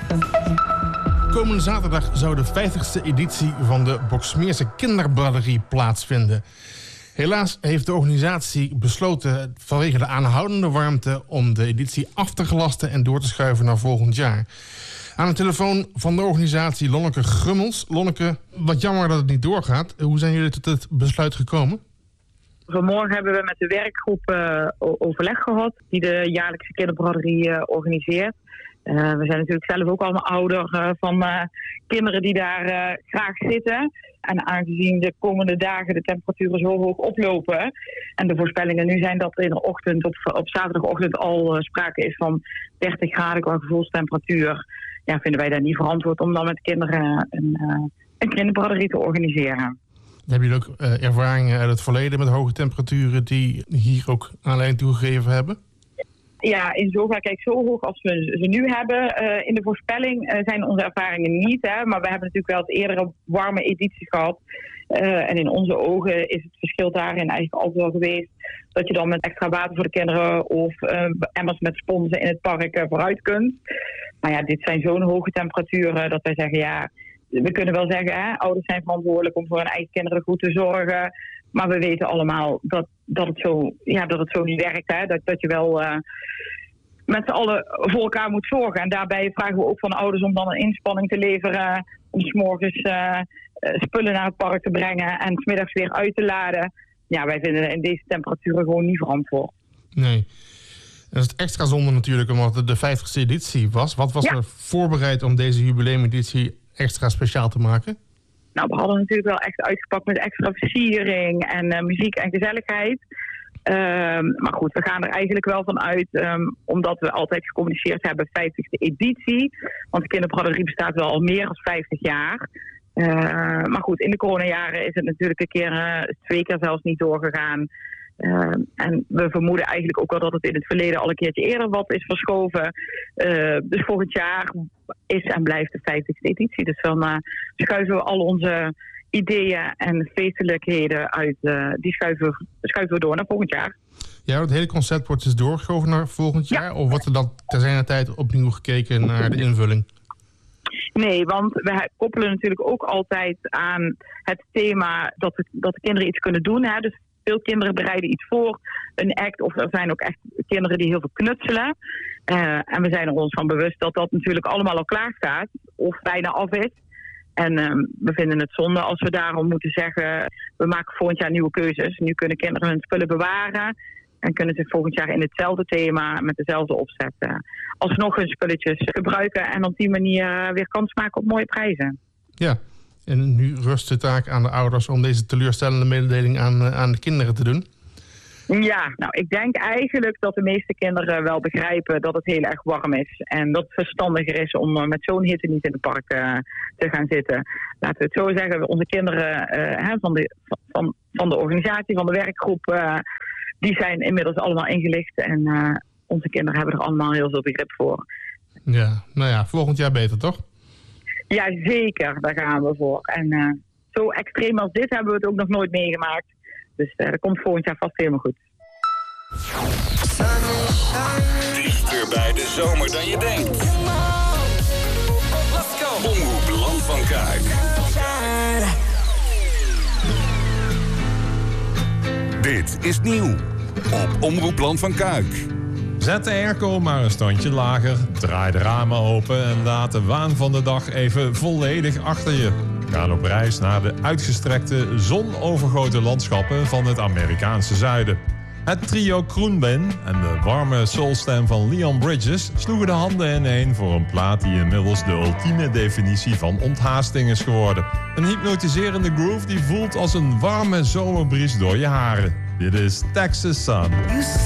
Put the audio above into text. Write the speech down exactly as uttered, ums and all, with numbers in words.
Komende zaterdag zou de vijftigste editie van de Boxmeerse Kinderbraderie plaatsvinden. Helaas heeft de organisatie besloten vanwege de aanhoudende warmte om de editie af te gelasten en door te schuiven naar volgend jaar. Aan de telefoon van de organisatie Lonneke Grummels. Lonneke, wat jammer dat het niet doorgaat. Hoe zijn jullie tot het besluit gekomen? Vanmorgen hebben we met de werkgroep uh, overleg gehad die de jaarlijkse kinderbraderie uh, organiseert. Uh, we zijn natuurlijk zelf ook allemaal ouder uh, van uh, kinderen die daar uh, graag zitten. En aangezien de komende dagen de temperaturen zo hoog oplopen en de voorspellingen nu zijn dat er in de ochtend op, op zaterdagochtend al uh, sprake is van dertig graden qua gevoelstemperatuur, ja, vinden wij dat niet verantwoord om dan met kinderen een, uh, een kinderbraderie te organiseren. Hebben jullie ook uh, ervaringen uit het verleden met hoge temperaturen die hier ook aanleiding toegegeven hebben? Ja, in zover, kijk, zo hoog als we ze nu hebben uh, in de voorspelling uh, zijn onze ervaringen niet. Hè, maar we hebben natuurlijk wel het eerdere warme edities gehad. Uh, en in onze ogen is het verschil daarin eigenlijk altijd wel geweest dat je dan met extra water voor de kinderen of uh, emmers met sponsen in het park uh, vooruit kunt. Maar ja, dit zijn zo'n hoge temperaturen dat wij zeggen, ja, we kunnen wel zeggen, hè, ouders zijn verantwoordelijk om voor hun eigen kinderen goed te zorgen. Maar we weten allemaal dat, dat, het, zo, ja, dat het zo niet werkt. Hè? Dat, dat je wel uh, met z'n allen voor elkaar moet zorgen. En daarbij vragen we ook van ouders om dan een inspanning te leveren. Om 's morgens uh, spullen naar het park te brengen en 's middags weer uit te laden. Ja, wij vinden in deze temperaturen gewoon niet verantwoord. Nee. Dat is extra zonde natuurlijk omdat het de vijftigste editie was. Wat was ja. er voorbereid om deze jubileumeditie extra speciaal te maken? Nou, we hadden natuurlijk wel echt uitgepakt met extra versiering en uh, muziek en gezelligheid. Um, maar goed, we gaan er eigenlijk wel van uit, um, omdat we altijd gecommuniceerd hebben, vijftigste editie. Want de kinderbraderie bestaat wel al meer dan vijftig jaar. Uh, maar goed, in de coronajaren is het natuurlijk een keer, uh, twee keer zelfs niet doorgegaan. Uh, en we vermoeden eigenlijk ook wel dat het in het verleden al een keertje eerder wat is verschoven. Uh, dus volgend jaar is en blijft de vijftigste editie. Dus dan uh, schuiven we al onze ideeën en feestelijkheden uit. Uh, die schuiven we, schuiven we door naar volgend jaar. Ja, het hele concept wordt dus doorgeschoven naar volgend jaar? Ja. Of wordt er dan ter zijner tijd opnieuw gekeken naar de invulling? Nee, want we koppelen natuurlijk ook altijd aan het thema dat, het, dat de kinderen iets kunnen doen. Hè? Dus veel kinderen bereiden iets voor, een act, of er zijn ook echt kinderen die heel veel knutselen. Uh, en we zijn er ons van bewust dat dat natuurlijk allemaal al klaar staat, of bijna af is. En um, we vinden het zonde als we daarom moeten zeggen, we maken volgend jaar nieuwe keuzes. Nu kunnen kinderen hun spullen bewaren en kunnen ze volgend jaar in hetzelfde thema, met dezelfde opzet, uh, alsnog hun spulletjes gebruiken en op die manier weer kans maken op mooie prijzen. Ja. En nu rust de taak aan de ouders om deze teleurstellende mededeling aan, aan de kinderen te doen? Ja, nou ik denk eigenlijk dat de meeste kinderen wel begrijpen dat het heel erg warm is. En dat het verstandiger is om met zo'n hitte niet in het park uh, te gaan zitten. Laten we het zo zeggen, onze kinderen uh, hè, van, de, van, van de organisatie, van de werkgroep, uh, die zijn inmiddels allemaal ingelicht. En uh, onze kinderen hebben er allemaal heel veel begrip voor. Ja, nou ja, volgend jaar beter toch? Ja, zeker. Daar gaan we voor. En uh, zo extreem als dit hebben we het ook nog nooit meegemaakt. Dus uh, dat komt volgend jaar vast helemaal goed. Dichter bij de zomer dan je denkt. Omroep Land van Kuik. Dit is nieuw op Omroep Land van Kuik. Zet de airco maar een standje lager, draai de ramen open en laat de waan van de dag even volledig achter je. We gaan op reis naar de uitgestrekte, zonovergoten landschappen van het Amerikaanse zuiden. Het trio Kroenben en de warme soulstem van Leon Bridges sloegen de handen ineen voor een plaat die inmiddels de ultieme definitie van onthaasting is geworden. Een hypnotiserende groove die voelt als een warme zomerbries door je haren. Dit is Texas Sun.